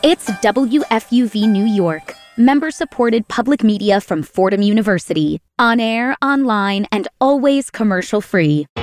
It's WFUV New York, member-supported public media from Fordham University. On air, online, and always commercial-free.